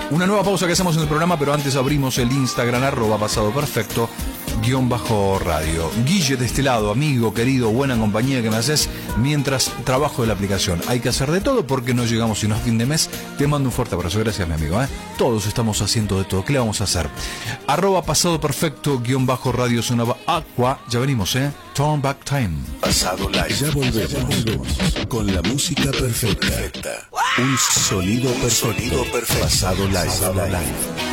Una nueva pausa que hacemos en el programa, pero antes abrimos el Instagram, @pasadoperfecto_radio. Guille, de este lado, amigo, querido, buena compañía que me haces mientras trabajo de la aplicación. Hay que hacer de todo porque no llegamos sino a fin de mes. Te mando un fuerte abrazo, gracias mi amigo. Todos estamos haciendo de todo, ¿qué le vamos a hacer? @pasadoperfecto_radio sonaba Aqua. Ya venimos, Turn Back Time. Pasado Live. Ya volvemos con la música perfecta. Un sonido perfecto. Pasado Live.